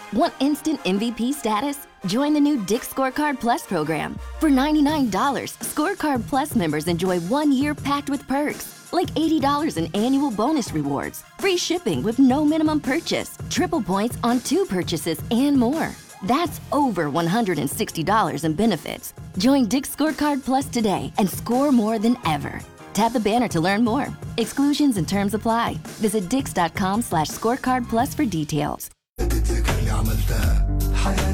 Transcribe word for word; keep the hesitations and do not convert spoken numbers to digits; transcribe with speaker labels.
Speaker 1: Want instant M V P status? Join the new Dick's Scorecard Plus program. For ninety-nine dollars, Scorecard Plus members enjoy one year packed with perks, like eighty dollars in annual bonus rewards, free shipping with no minimum purchase, triple points on two purchases, and more. That's over one hundred sixty dollars in benefits. Join Dick's Scorecard Plus today and score more than ever. Tap the banner to learn more. Exclusions and terms apply. Visit dix dot com slash scorecard plus for details.